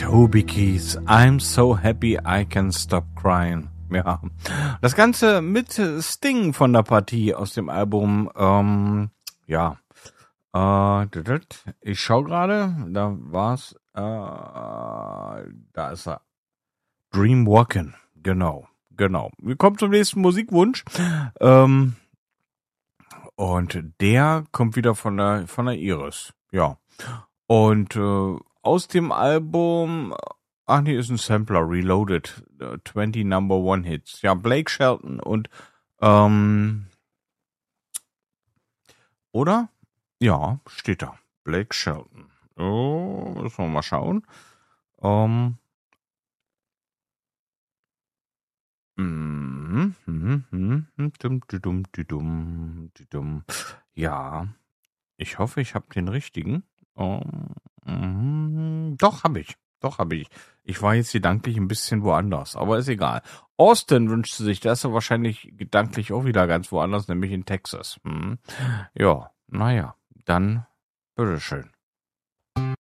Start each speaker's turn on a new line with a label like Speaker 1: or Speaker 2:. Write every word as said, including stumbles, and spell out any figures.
Speaker 1: Toby Keith, I'm so happy I can stop crying. Ja, das Ganze mit Sting von der Partie aus dem Album, ähm, ja, äh, ich schau gerade, da war's, äh, da ist er, Dream Walking, genau, genau. Wir kommen zum nächsten Musikwunsch, ähm, und der kommt wieder von der, von der Iris, ja, und, äh, aus dem Album, ach nee, ist ein Sampler, Reloaded, zwanzig Number One Hits. Ja, Blake Shelton und, ähm, oder? Ja, steht da. Blake Shelton. Oh, müssen wir mal schauen. Ähm, mhm, mhm, mhm, dum, dum, dum, dum. Ja, ich hoffe, ich habe den richtigen. Ähm, mhm, doch, habe ich. Doch, habe ich. Ich war jetzt gedanklich ein bisschen woanders, aber ist egal. Austin wünschte sich, der ist ja wahrscheinlich gedanklich auch wieder ganz woanders, nämlich in Texas. Hm. Ja, naja, dann bitteschön.